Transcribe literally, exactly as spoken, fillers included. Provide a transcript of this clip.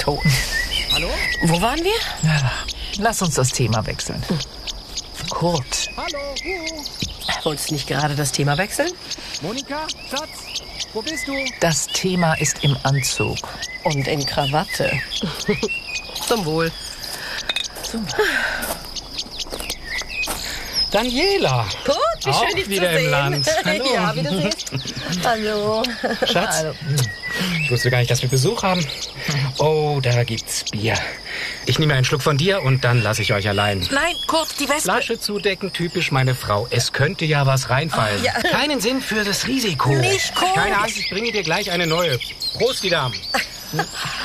tot. Hallo? Wo waren wir? Ja, lass uns das Thema wechseln. Kurt. Hallo? Huhu. Wolltest du nicht gerade das Thema wechseln? Monika? Schatz? Wo bist du? Das Thema ist im Anzug. Und in Krawatte. Zum Wohl. Zum Daniela. Kurt, wie Auch schön, dich wieder zu im sehen. Land. Hallo. Ja, wie du siehst. Hallo. Schatz. Hallo. Ich wusste gar nicht, dass wir Besuch haben. Oh, da gibt's Bier. Ich nehme einen Schluck von dir und dann lasse ich euch allein. Nein, Kurt, die Wespe. Flasche zudecken, typisch meine Frau. Es könnte ja was reinfallen. Oh, ja. Keinen Sinn für das Risiko. Nicht, Kurt. Keine Angst, ich bringe dir gleich eine neue. Prost, die Damen.